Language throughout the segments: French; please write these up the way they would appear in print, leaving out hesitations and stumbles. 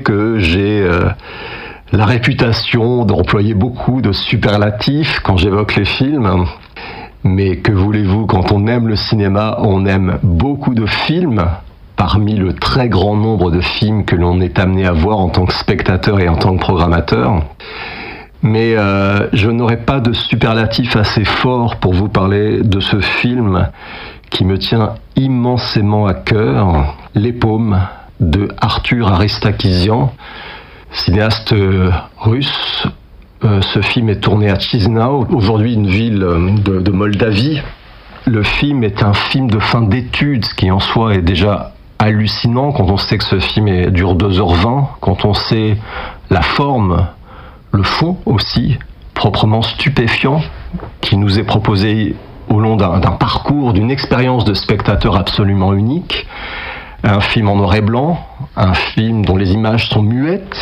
que j'ai la réputation d'employer beaucoup de superlatifs quand j'évoque les films. Mais que voulez-vous, quand on aime le cinéma, on aime beaucoup de films, parmi le très grand nombre de films que l'on est amené à voir en tant que spectateur et en tant que programmateur. Mais je n'aurai pas de superlatif assez fort pour vous parler de ce film qui me tient immensément à cœur, Les Paumes de Arthur Aristakisian, cinéaste russe. Ce film est tourné à Chisinau, aujourd'hui une ville de Moldavie. Le film est un film de fin d'études, ce qui en soi est déjà hallucinant quand on sait que ce film dure 2h20, quand on sait la forme, le fond aussi, proprement stupéfiant, qui nous est proposé au long d'un parcours, d'une expérience de spectateur absolument unique. Un film en noir et blanc, un film dont les images sont muettes,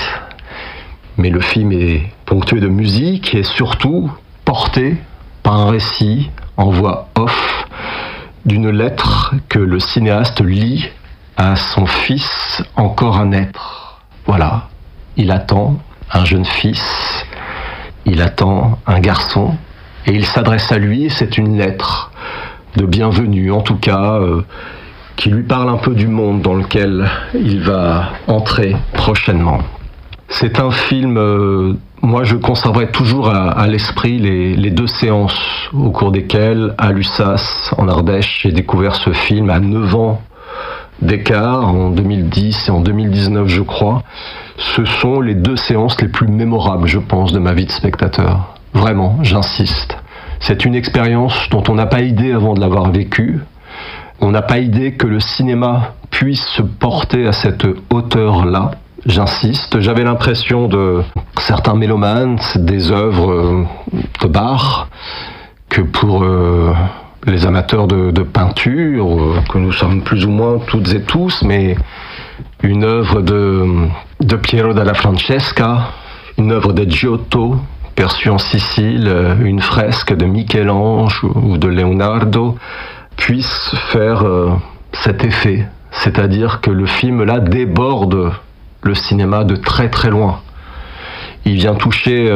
mais le film est ponctué de musique et surtout porté par un récit en voix off d'une lettre que le cinéaste lit à son fils encore à naître. Voilà, il attend un jeune fils, il attend un garçon et il s'adresse à lui, c'est une lettre de bienvenue en tout cas, qui lui parle un peu du monde dans lequel il va entrer prochainement. C'est un film, moi je conserverai toujours à l'esprit les 2 séances au cours desquelles, à Lussas, en Ardèche, j'ai découvert ce film à 9 ans d'écart, en 2010 et en 2019 je crois. Ce sont les 2 séances les plus mémorables, je pense, de ma vie de spectateur. Vraiment, j'insiste. C'est une expérience dont on n'a pas idée avant de l'avoir vécue. On n'a pas idée que le cinéma puisse se porter à cette hauteur-là. J'insiste, j'avais l'impression de certains mélomanes, des œuvres de Bach, que pour les amateurs de peinture, que nous sommes plus ou moins toutes et tous, mais une œuvre de Piero della Francesca, une œuvre de Giotto, perçue en Sicile, une fresque de Michel-Ange ou de Leonardo, puissent faire cet effet. C'est-à-dire que le film là déborde le cinéma de très très loin. Il vient toucher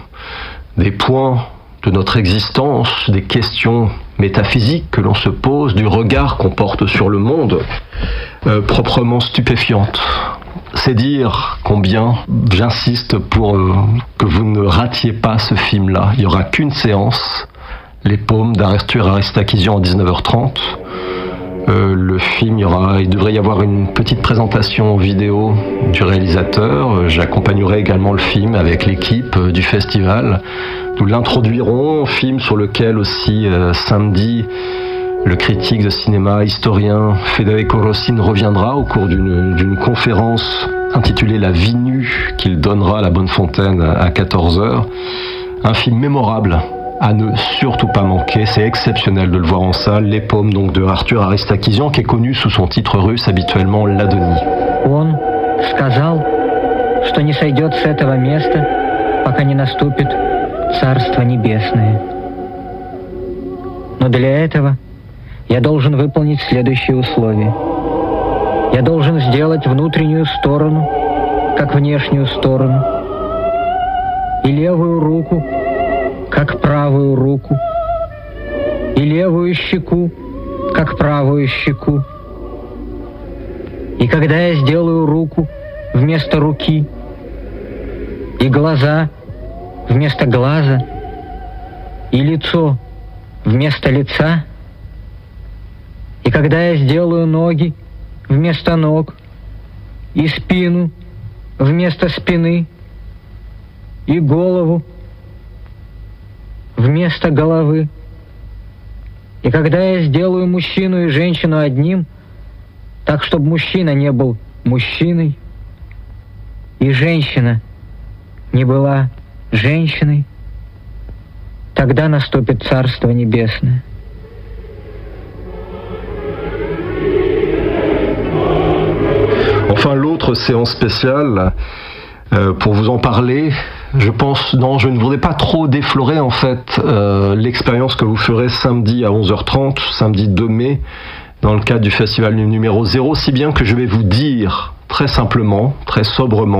des points de notre existence, des questions métaphysiques que l'on se pose, du regard qu'on porte sur le monde, proprement stupéfiantes. C'est dire combien j'insiste pour que vous ne ratiez pas ce film-là. Il n'y aura qu'une séance, Les Paumes d'Arthur Aristakisian à 19h30. Le film, il devrait y avoir une petite présentation vidéo du réalisateur. J'accompagnerai également le film avec l'équipe du festival. Nous l'introduirons, film sur lequel aussi samedi, le critique de cinéma, historien Federico Rossin reviendra au cours d'une conférence intitulée La vie nue qu'il donnera à la Bonnefontaine à 14h. Un film mémorable à ne surtout pas manquer, c'est exceptionnel de le voir en salle. Les Paumes donc de Arthur Aristakisian, qui est connu sous son titre russe habituellement L'Adonie. Он сказал, что не сойдет с этого места, пока не наступит Царство Небесное. Но для этого я должен выполнить следующие условия. Я должен сделать внутреннюю сторону, как внешнюю сторону, и левую руку, как правую руку, и левую щеку, как правую щеку. И когда я сделаю руку вместо руки, и глаза вместо глаза, и лицо вместо лица, и когда я сделаю ноги вместо ног, и спину вместо спины, и голову вместо головы, и когда я сделаю мужчину и женщину одним, так, чтобы мужчина не был мужчиной, и женщина не была женщиной, тогда наступит Царство Небесное. Enfin, l'autre séance spéciale, pour vous en parler, je ne voudrais pas trop déflorer en fait l'expérience que vous ferez samedi à 11h30, samedi 2 mai, dans le cadre du festival numéro 0, si bien que je vais vous dire très simplement, très sobrement,